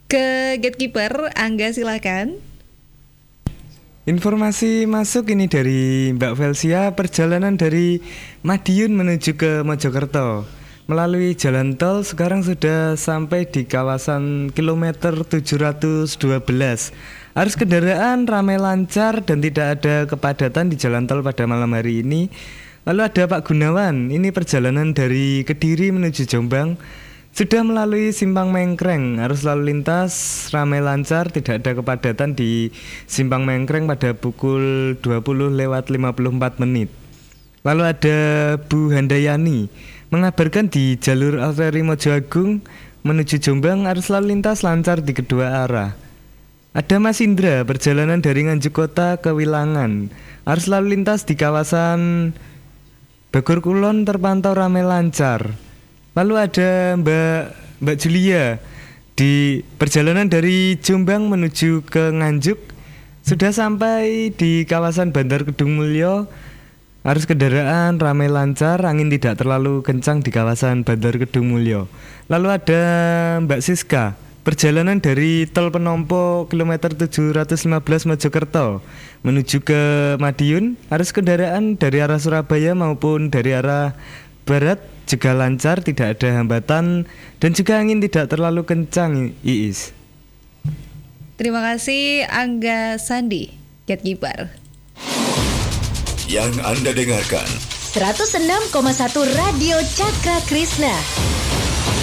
Ke Gatekeeper, Angga silakan. Informasi masuk ini dari Mbak Velsia, perjalanan dari Madiun menuju ke Mojokerto melalui jalan tol sekarang sudah sampai di kawasan kilometer 712. Arus kendaraan ramai lancar dan tidak ada kepadatan di jalan tol pada malam hari ini. Lalu ada Pak Gunawan, ini perjalanan dari Kediri menuju Jombang sudah melalui Simpang Mengkreng. Arus lalu lintas ramai lancar, tidak ada kepadatan di Simpang Mengkreng pada pukul 20:54. Lalu ada Bu Handayani mengabarkan di jalur arteri Mojo Agung menuju Jombang arus lalu lintas lancar di kedua arah. Ada Mas Indra, perjalanan dari Nganjuk Kota ke Wilangan. Arus lalu lintas di kawasan Bogor Kulon terpantau ramai lancar. Lalu ada Mbak Julia di perjalanan dari Jombang menuju ke Nganjuk sudah sampai di kawasan Bandar Kedung Mulyo. Arus kendaraan ramai lancar, angin tidak terlalu kencang di kawasan Bandar Kedung Mulyo. Lalu ada Mbak Siska, perjalanan dari Tol Penompo kilometer 715 Mojokerto menuju ke Madiun. Arus kendaraan dari arah Surabaya maupun dari arah barat juga lancar, tidak ada hambatan dan juga angin tidak terlalu kencang, Iis. Terima kasih Angga Sandi, Gatekeeper. Yang Anda dengarkan 106,1 Radio Cakra Krishna.